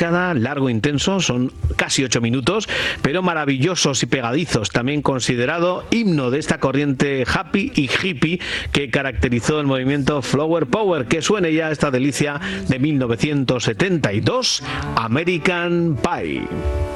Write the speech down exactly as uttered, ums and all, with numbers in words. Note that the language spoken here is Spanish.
década, largo, intenso, son casi ocho minutos, pero maravillosos y pegadizos, también considerado himno de esta corriente happy y hippie que caracterizó el movimiento Flower Power. Que suene ya esta delicia de mil novecientos setenta y dos, American Pie.